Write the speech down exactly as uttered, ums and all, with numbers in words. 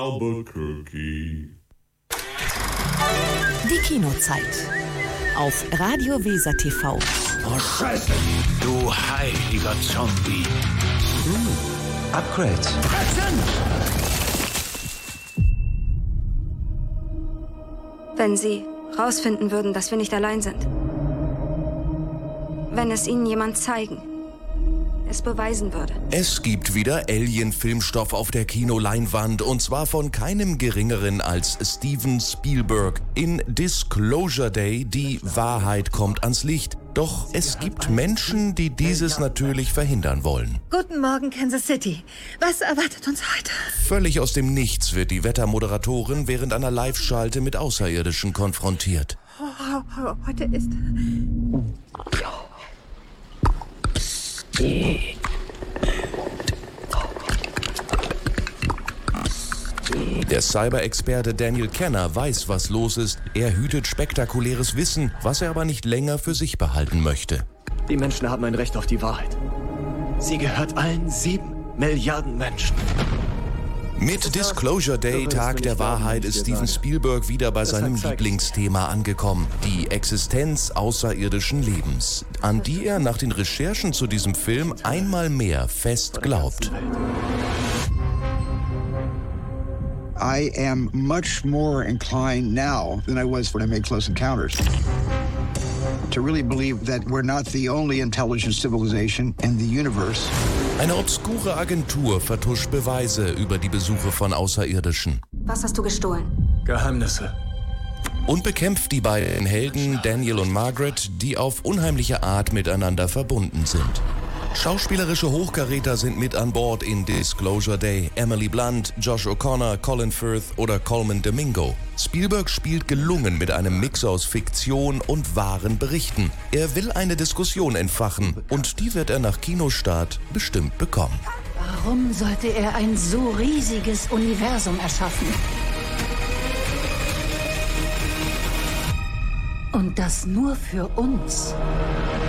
Albuquerque. Die Kinozeit auf Radio Weser T V. Oh Scheiße! Du heiliger Zombie! Hm. Upgrade. Wenn Sie rausfinden würden, dass wir nicht allein sind. Wenn es Ihnen jemand zeigen, es beweisen würde. Es gibt wieder Alien-Filmstoff auf der Kinoleinwand und zwar von keinem geringeren als Steven Spielberg in Disclosure Day. Die Wahrheit kommt ans Licht. Doch es gibt Menschen, die dieses natürlich verhindern wollen. Guten Morgen, Kansas City. Was erwartet uns heute? Völlig aus dem Nichts wird die Wettermoderatorin während einer Live-Schalte mit Außerirdischen konfrontiert. Oh, heute ist... Der Cyber-Experte Daniel Kenner weiß, was los ist. Er hütet spektakuläres Wissen, was er aber nicht länger für sich behalten möchte. Die Menschen haben ein Recht auf die Wahrheit. Sie gehört allen sieben Milliarden Menschen. Mit Disclosure Day, Tag der Wahrheit, ist Steven Spielberg wieder bei seinem Lieblingsthema angekommen. Die Existenz außerirdischen Lebens, an die er nach den Recherchen zu diesem Film einmal mehr fest glaubt. I am much more inclined now than I was when I made Close Encounters to really believe that we're not the only intelligent civilization in the universe. Eine obskure Agentur vertuscht Beweise über die Besuche von Außerirdischen. Was hast du gestohlen? Geheimnisse. Und bekämpft die beiden Helden, Daniel und Margaret, die auf unheimliche Art miteinander verbunden sind. Schauspielerische Hochkaräter sind mit an Bord in Disclosure Day. Emily Blunt, Josh O'Connor, Colin Firth oder Colman Domingo. Spielberg spielt gelungen mit einem Mix aus Fiktion und wahren Berichten. Er will eine Diskussion entfachen und die wird er nach Kinostart bestimmt bekommen. Warum sollte er ein so riesiges Universum erschaffen? Und das nur für uns?